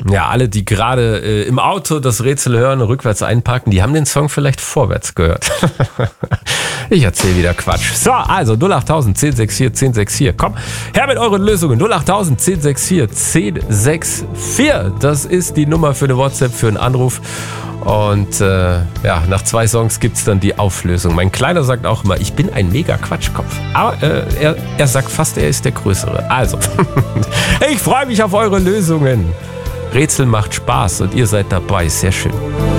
Ja, alle, die gerade im Auto das Rätsel hören, rückwärts einparken, die haben den Song vielleicht vorwärts gehört. Ich erzähle wieder Quatsch. So, also 08000 1064 1064. Komm, her mit euren Lösungen. 08000 1064 1064. Das ist die Nummer für eine WhatsApp, für einen Anruf. Und nach 2 Songs gibt's dann die Auflösung. Mein Kleiner sagt auch immer, ich bin ein mega Quatschkopf. Aber er sagt fast, er ist der Größere. Also, ich freue mich auf eure Lösungen. Rätsel macht Spaß und ihr seid dabei. Sehr schön.